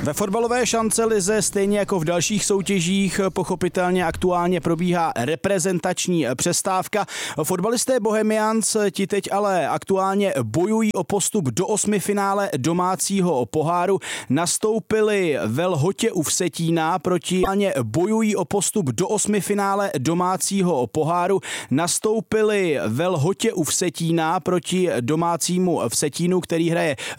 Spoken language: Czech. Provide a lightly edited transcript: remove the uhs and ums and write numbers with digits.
Ve fotbalové šancelize stejně jako v dalších soutěžích pochopitelně aktuálně probíhá reprezentační přestávka. Fotbalisté Bohemians ti teď ale aktuálně bojují o postup do osmifinále domácího poháru. Nastoupili ve Lhotě u Vsetína bojují o postup do osmifinále domácího poháru. Nastoupili ve Lhotě u Vsetína proti domácímu Vsetínu, který hraje